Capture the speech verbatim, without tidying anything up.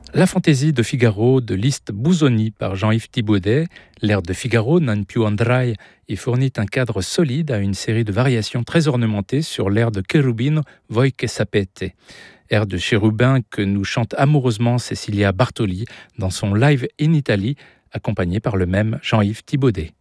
La fantaisie de Figaro de Liszt Busoni par Jean-Yves Thibaudet, l'air de Figaro, Non più andrai, y fournit un cadre solide à une série de variations très ornementées sur l'air de Cherubino Voi che sapete, air de Chérubin que nous chante amoureusement Cecilia Bartoli dans son live in Italy, accompagné par le même Jean-Yves Thibaudet.